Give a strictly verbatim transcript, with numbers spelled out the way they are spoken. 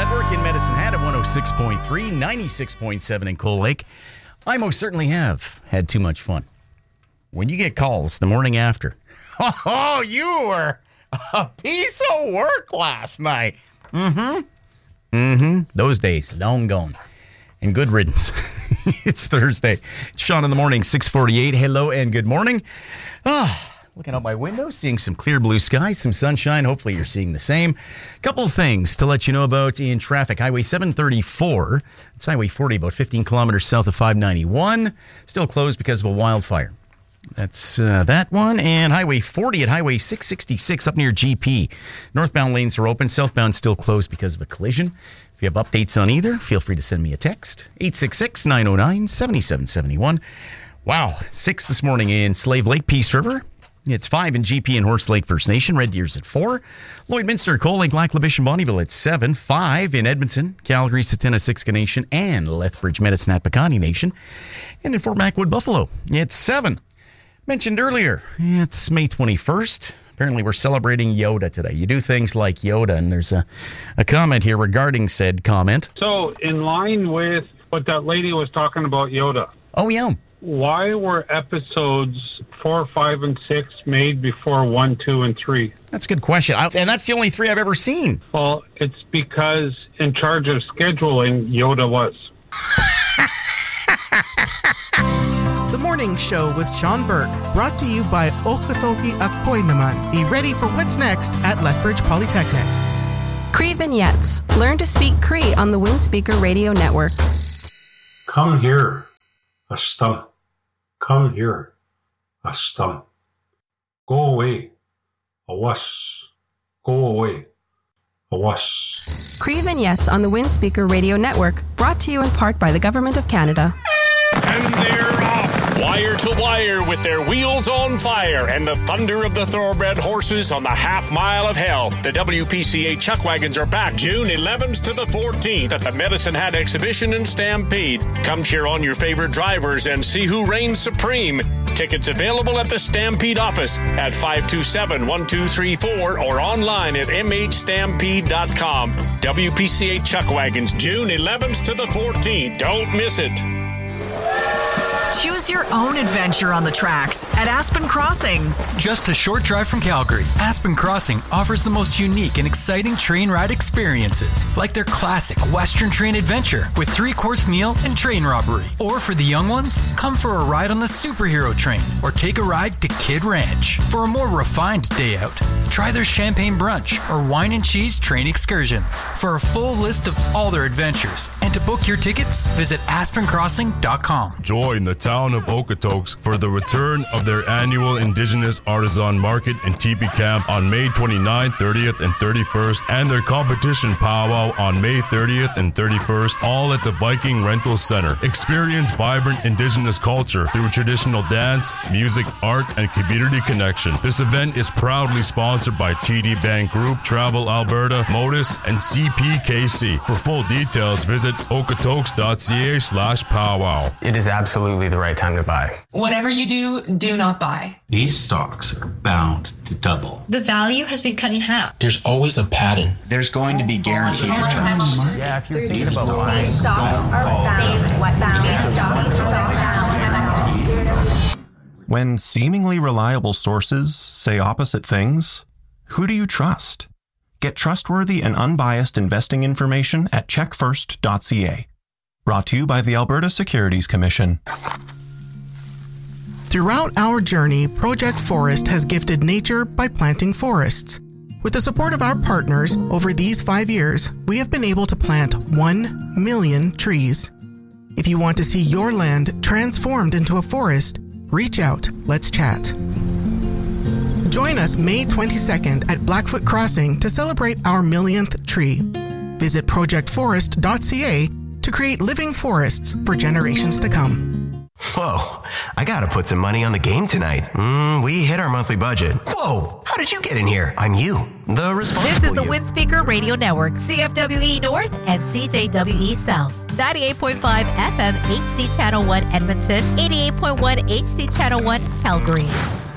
Network in Medicine Hat at one oh six point three, ninety-six point seven in Cold Lake. I most certainly have had too much fun. When you get calls the morning after, oh, you were a piece of work last night. Mm-hmm. Mm-hmm. Those days, long gone. And good riddance. It's Thursday. It's Sean in the morning, six forty-eight. Hello and good morning. Ah. Looking out my window, seeing some clear blue skies, some sunshine. Hopefully you're seeing the same. A couple of things to let you know about in traffic. Highway seven thirty-four, it's Highway forty, about fifteen kilometers south of five ninety-one. Still closed because of a wildfire. That's uh, that one. And Highway forty at Highway six sixty-six up near G P. Northbound lanes are open. Southbound still closed because of a collision. If you have updates on either, feel free to send me a text. eight six six, nine oh nine, seven seven seven one. Wow, six this morning in Slave Lake, Peace River. It's five in G P and Horse Lake First Nation. Red Deer's at four. Lloydminster, Cold Lake, Lac La Biche, and Bonnyville at seven. Five in Edmonton, Calgary, Satana, Siksika Nation, and Lethbridge, Medicine Hat, Piikani Nation. And in Fort Macwood, Buffalo, it's seven. Mentioned earlier, it's May twenty-first. Apparently, we're celebrating Yoda today. You do things like Yoda, and there's a, a comment here regarding said comment. So, in line with what that lady was talking about Yoda. Oh, yeah. Why were episodes four, five, and six made before one, two, and three? That's a good question. I, and that's the only three I've ever seen. Well, it's because in charge of scheduling, Yoda was. The Morning Show with Sean Burke, brought to you by Okotoki Akoy Naman. Be ready for what's next at Lethbridge Polytechnic. Cree Vignettes. Learn to speak Cree on the Windspeaker Radio Network. Come here, a stump. Come here, a stump. Go away, a wuss. Go away, a wuss. Cree Vignettes on the Windspeaker Radio Network, brought to you in part by the Government of Canada. And they're off. Wire to wire with their wheels on fire and the thunder of the thoroughbred horses on the half mile of hell. The W P C A Chuck Wagons are back June eleventh to the fourteenth at the Medicine Hat Exhibition in Stampede. Come cheer on your favorite drivers and see who reigns supreme. Tickets available at the Stampede office at five two seven, one two three four or online at m h stampede dot com. W P C A Chuck Wagons, June eleventh to the fourteenth. Don't miss it. Choose your own adventure on the tracks at Aspen Crossing. Just a short drive from Calgary, Aspen Crossing offers the most unique and exciting train ride experiences, like their classic Western train adventure with three-course meal and train robbery. Or for the young ones, come for a ride on the superhero train or take a ride to Kid Ranch. For a more refined day out, try their champagne brunch or wine and cheese train excursions. For a full list of all their adventures and to book your tickets, visit aspen crossing dot com. Join the town of Okotoks for the return of their annual Indigenous Artisan Market and Teepee Camp on May twenty-ninth, thirtieth, and thirty-first, and their competition powwow on May thirtieth and thirty-first, all at the Viking Rental Center. Experience vibrant Indigenous culture through traditional dance, music, art, and community connection. This event is proudly sponsored by T D Bank Group, Travel Alberta, Modus, and C P K C. For full details, visit okotoks dot c a slash powwow. It is absolutely the right time to buy. Whatever you do, do not buy. These stocks are bound to double. The value has been cut in half. There's always a pattern. There's going to be guaranteed returns. Yeah, if you're thinking about buying, when seemingly reliable sources say opposite things, who do you trust? Get trustworthy and unbiased investing information at check first dot c a. Brought to you by the Alberta Securities Commission. Throughout our journey, Project Forest has gifted nature by planting forests. With the support of our partners, over these five years, we have been able to plant one million trees. If you want to see your land transformed into a forest, reach out. Let's chat. Join us May twenty-second at Blackfoot Crossing to celebrate our millionth tree. Visit project forest dot c a to create living forests for generations to come. Whoa, I gotta put some money on the game tonight. Mm, we hit our monthly budget. Whoa, how did you get in here? I'm you, the responsible This is the you. Windspeaker Radio Network, C F W E North and C J W E South. ninety-eight point five F M H D Channel one Edmonton, eighty-eight point one H D Channel one Calgary.